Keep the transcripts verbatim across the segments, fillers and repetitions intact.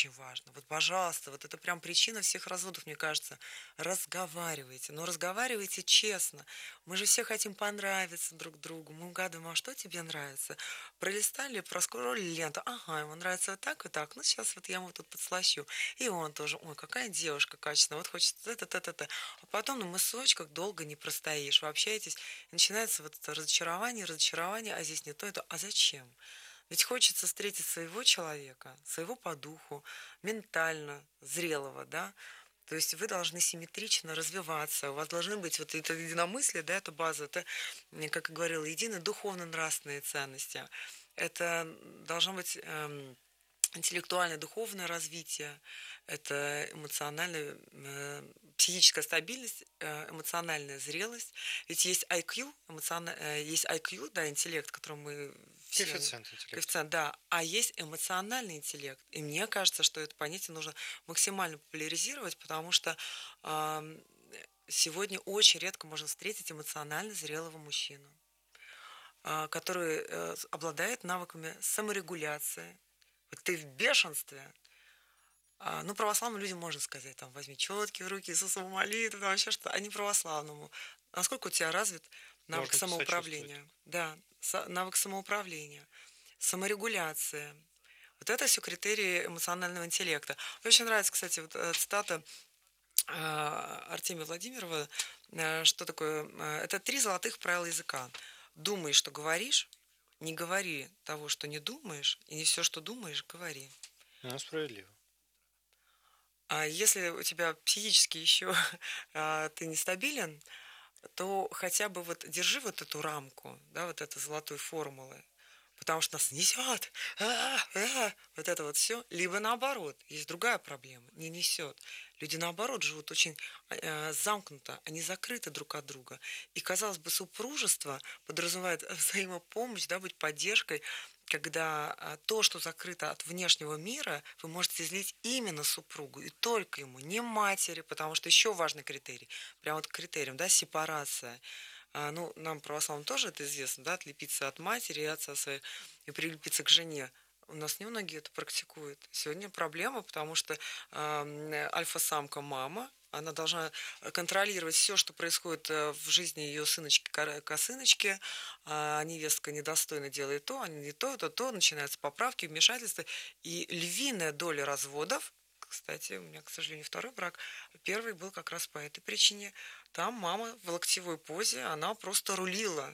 очень важно. Вот, пожалуйста, вот это прям причина всех разводов, мне кажется. Разговаривайте, но разговаривайте честно. Мы же все хотим понравиться друг другу. Мы угадываем, а что тебе нравится? Пролистали, проскроллили ленту. Ага, ему нравится вот так, вот так. Ну, сейчас вот я ему тут подслащу. И он тоже. Ой, какая девушка качественная. Вот хочет это-то-то-то. А потом на мысочках долго не простоишь. Вы общаетесь, и начинается вот это разочарование, разочарование, а здесь не то, это. А зачем? Ведь хочется встретить своего человека, своего по духу, ментально зрелого, да. То есть вы должны симметрично развиваться, у вас должны быть вот это единомыслие, да, это база, это, как я говорила, единые духовно-нравственные ценности. Это должно быть эм, интеллектуальное, духовное развитие, это эмоциональная, э, психическая стабильность, э, эмоциональная зрелость. Ведь есть I Q, эмоциона- э, есть I Q, да, интеллект, который мы все... Коэффициент интеллекта. Коэффициент, да. А есть эмоциональный интеллект. И мне кажется, что это понятие нужно максимально популяризировать, потому что э, сегодня очень редко можно встретить эмоционально зрелого мужчину, э, который э, обладает навыками саморегуляции. Вот ты в бешенстве. А, ну, православным людям можно сказать, там, возьми четки в руки, Иисусову молитву, там, вообще что-то, а не православному. Насколько у тебя развит навык Можно посочувствовать. самоуправления? Да, со- навык самоуправления, саморегуляция. Вот это все критерии эмоционального интеллекта. Мне очень нравится, кстати, вот э, цитата э, Артемия Владимирова, э, что такое? Э, Это три золотых правила языка. Думай, что говоришь, не говори того, что не думаешь, и не все, что думаешь, говори. Ну, справедливо. А если у тебя психически еще а, ты нестабилен, то хотя бы вот держи вот эту рамку, да, вот этой золотой формулы, потому что нас несет, а, а, вот это вот все, либо наоборот, есть другая проблема, не несет. Люди наоборот живут очень э, замкнуто, они закрыты друг от друга. И, казалось бы, супружество подразумевает взаимопомощь, да, быть поддержкой, когда а, то, что закрыто от внешнего мира, вы можете излить именно супругу и только ему, не матери, потому что еще важный критерий, прям вот критерием, да, сепарация. А, ну, нам, православным, тоже это известно, да, отлепиться от матери и отца своих и прилепиться к жене. У нас немногие это практикуют. Сегодня проблема, потому что э, альфа-самка мама, она должна контролировать все, что происходит в жизни ее сыночки-косыночки, а невестка недостойно делает то, а не то, то, то, начинаются поправки, вмешательства. И львиная доля разводов, кстати, у меня, к сожалению, второй брак, первый был как раз по этой причине. Там мама в локтевой позе, она просто рулила.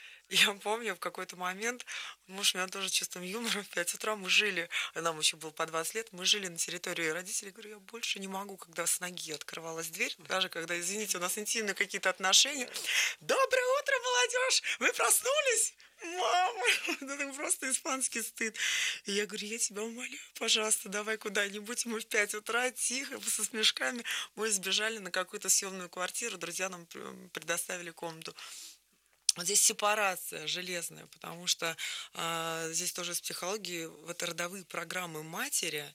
Я помню, в какой-то момент муж меня тоже чувством юмора, в пять утра мы жили, нам еще было по двадцать лет, мы жили на территории родителей, говорю, я больше не могу, когда с ноги открывалась дверь, даже когда, извините, у нас интимные какие-то отношения. Доброе утро, молодежь! Вы проснулись? Мама, это просто испанский стыд. И я говорю, я тебя умоляю, пожалуйста, давай куда-нибудь. Мы в пять утра тихо, со смешками, мы сбежали на какую-то съемную квартиру, друзья нам предоставили комнату. Вот здесь сепарация железная, потому что э, здесь тоже с психологией вот родовые программы матери,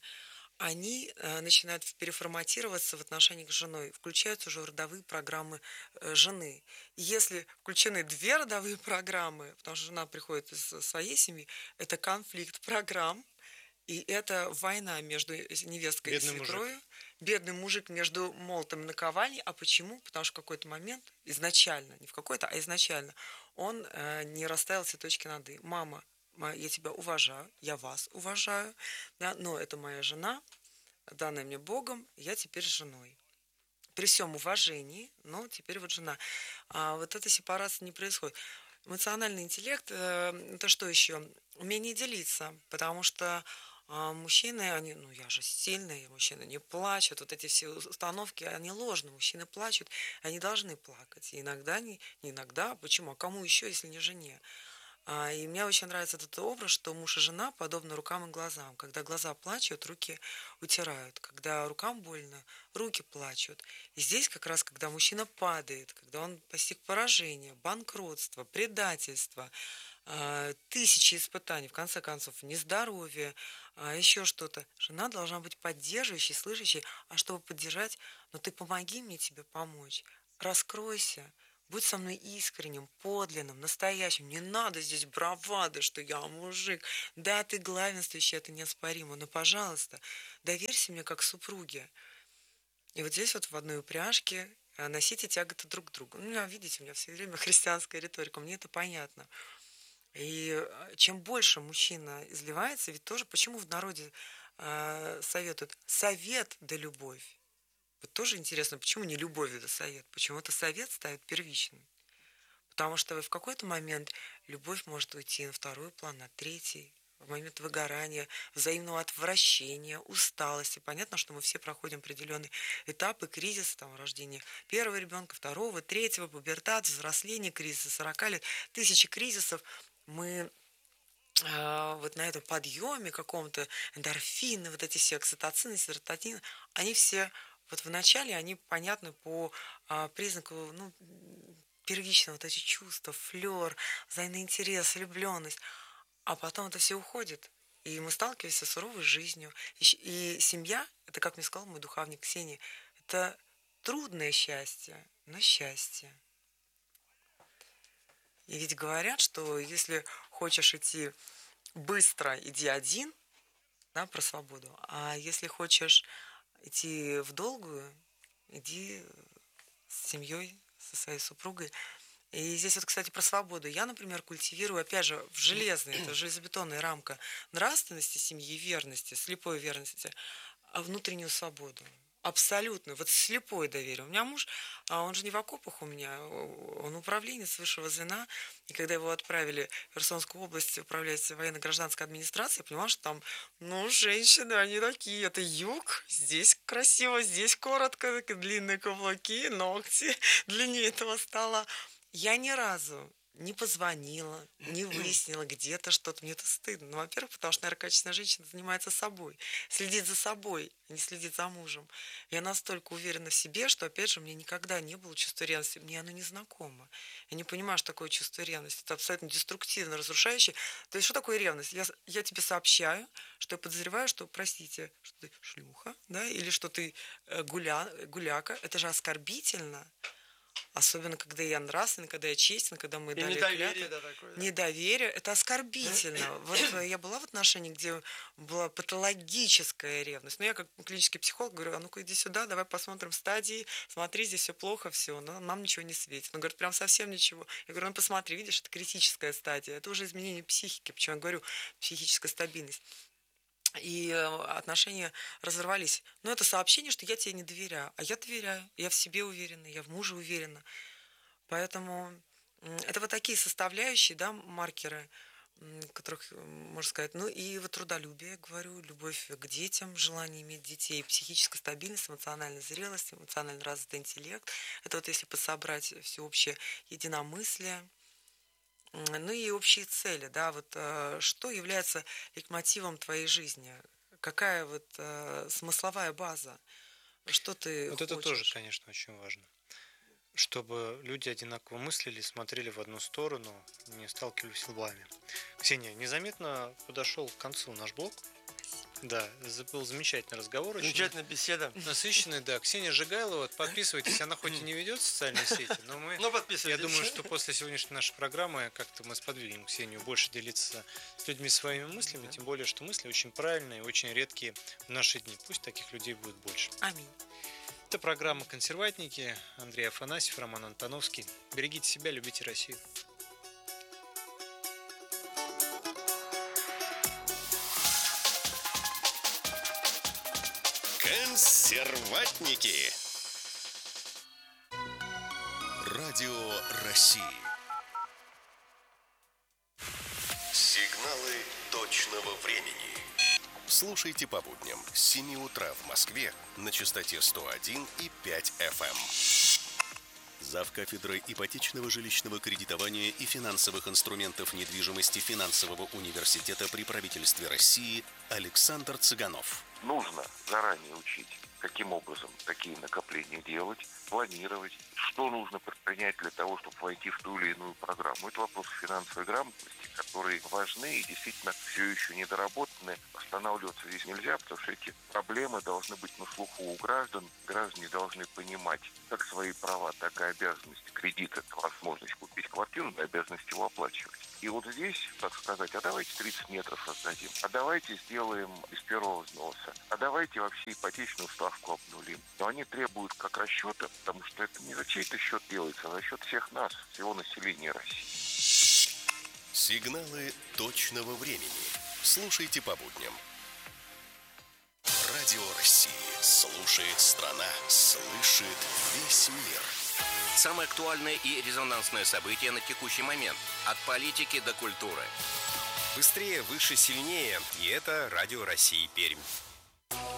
они э, начинают переформатироваться в отношениях с женой. Включаются уже родовые программы э, жены. И если включены две родовые программы, потому что жена приходит из своей семьи, это конфликт программ, и это война между невесткой и Бедный мужик. свекровью. Бедный мужик между молотом и наковальней. А почему? Потому что в какой-то момент, изначально, не в какой-то, а изначально, он э, не расставил все точки над «и». Мама, я тебя уважаю, я вас уважаю, да, но это моя жена, данная мне Богом, я теперь с женой. При всем уважении, но теперь вот жена. А вот эта сепарация не происходит. Эмоциональный интеллект э, это что еще? Умение делиться, потому что а, мужчины, они, ну я же сильный, мужчины не плачут, вот эти все установки, они ложные, мужчины плачут, они должны плакать. И иногда, не, не иногда, почему? А кому еще, если не жене? А, и мне очень нравится этот образ, что муж и жена подобны рукам и глазам. Когда глаза плачут, руки утирают. Когда рукам больно, руки плачут. И здесь как раз, когда мужчина падает, когда он постиг поражение, банкротство, предательство, а, тысячи испытаний, в конце концов, нездоровье, а, еще что-то. Жена должна быть поддерживающей, слышащей. А чтобы поддержать, ну ты помоги мне тебе помочь. Раскройся. Будь со мной искренним, подлинным, настоящим. Не надо здесь бравады, что я мужик. Да, ты главенствующий, это неоспоримо, но, пожалуйста, доверься мне как супруге. И вот здесь вот в одной упряжке носите тяготы друг к другу. Ну, видите, у меня все время христианская риторика, мне это понятно. И чем больше мужчина изливается, ведь тоже, почему в народе э, советуют совет да любовь? Вот тоже интересно, почему не любовь да совет? Почему-то совет ставит первичным. Потому что в какой-то момент любовь может уйти на второй план, на третий, в момент выгорания, взаимного отвращения, усталости. Понятно, что мы все проходим определенные этапы кризиса, там, рождения первого ребенка, второго, третьего, пубертат, взросление, кризиса сорока лет, тысячи кризисов. Мы э, вот на этом подъеме каком-то эндорфины, вот эти все окситоцины, серотонин, они все вот в начале, они понятны по э, признаку, ну, первично вот эти чувства, флер, взаимный интерес, влюбленность. А потом это все уходит. И мы сталкиваемся с суровой жизнью. И, и семья, это, как мне сказал мой духовник Ксения, это трудное счастье, но счастье. И ведь говорят, что если хочешь идти быстро, иди один, да, про свободу. А если хочешь идти в долгую, иди с семьей, со своей супругой. И здесь вот, кстати, про свободу. Я, например, культивирую, опять же, в железной, это железобетонная рамка нравственности, семьи, верности, слепой верности, а внутреннюю свободу. Абсолютно. Вот слепое доверие. У меня муж, он же не в окопах у меня, он управленец высшего звена. И когда его отправили в Херсонскую область управлять военно-гражданской администрацией, я понимала, что там, ну, женщины, они такие. Это юг, здесь красиво, здесь коротко, длинные каблуки, ногти длиннее этого стола. Я ни разу не позвонила, не выяснила где-то что-то. Мне это стыдно. Ну, во-первых, потому что, наверное, качественная женщина занимается собой. Следит за собой, а не следит за мужем. Я настолько уверена в себе, что, опять же, мне никогда не было чувства ревности. Мне оно не знакомо. Я не понимаю, что такое чувство ревности. Это абсолютно деструктивно, разрушающее. То есть, что такое ревность? Я, я тебе сообщаю, что я подозреваю, что, простите, что ты шлюха, да, или что ты гуля, гуляка. Это же оскорбительно. Особенно, когда я нравственный, когда я честен, когда мы и дали недоверие, клятву. да, такое, да. Недоверие – это оскорбительно. Вот я была в отношениях, где была патологическая ревность. Но я как клинический психолог говорю, а ну-ка иди сюда, давай посмотрим стадии, смотри, здесь все плохо, все, но нам ничего не светит. Он говорит, прям совсем ничего. Я говорю, ну посмотри, видишь, это критическая стадия, это уже изменение психики, почему я говорю, психическая стабильность. И отношения разорвались. Но это сообщение, что я тебе не доверяю. А я доверяю. Я в себе уверена, я в муже уверена. Поэтому это вот такие составляющие, да, маркеры, которых, можно сказать, ну и вот трудолюбие, говорю, любовь к детям, желание иметь детей, психическая стабильность, эмоциональная зрелость, эмоционально развитый интеллект. Это вот если подсобрать всеобщее единомыслие. Ну и общие цели, да, вот что является лейтмотивом твоей жизни? Какая вот э, смысловая база? Что ты Вот хочешь? это тоже, конечно, очень важно. Чтобы люди одинаково мыслили, смотрели в одну сторону, не сталкивались лбами. Ксения, незаметно подошел к концу наш блог. Да, был замечательный разговор. Замечательная беседа. Насыщенный, да. Ксения Жигайлова, подписывайтесь. Она хоть и не ведет социальные сети, но мы... Ну, подписывайтесь. Я думаю, что после сегодняшней нашей программы как-то мы сподвигнем Ксению больше делиться с людьми своими мыслями, тем более, что мысли очень правильные, очень редкие в наши дни. Пусть таких людей будет больше. Аминь. Это программа «Консерватники». Андрей Афанасьев, Роман Антоновский. Берегите себя, любите Россию. Консерватники. Радио России. Сигналы точного времени. Слушайте по будням с семи утра в Москве на частоте сто один и пять эф эм. Завкафедрой ипотечного жилищного кредитования и финансовых инструментов недвижимости Финансового университета при правительстве России Александр Цыганов. нужно заранее учить, каким образом такие накопления делать, планировать, что нужно предпринять для того, чтобы войти в ту или иную программу. Это вопросы финансовой грамотности, которые важны и действительно все еще недоработаны. Останавливаться здесь нельзя, потому что эти проблемы должны быть на слуху у граждан. Граждане должны понимать как свои права, так и обязанности. Кредит – это возможность купить квартиру, но обязанность его оплачивать. И вот здесь, так сказать, а давайте тридцать метров создадим, а давайте сделаем без первого взноса, а давайте вообще ипотечную ставку обнулим. Но они требуют как расчета, потому что это не за чей-то счет делается, а за счет всех нас, всего населения России. Сигналы точного времени. Слушайте по будням. Радио России. Слушает страна. Слышит весь мир. Самые актуальные и резонансные события на текущий момент. От политики до культуры. Быстрее, выше, сильнее. И это Радио России Пермь.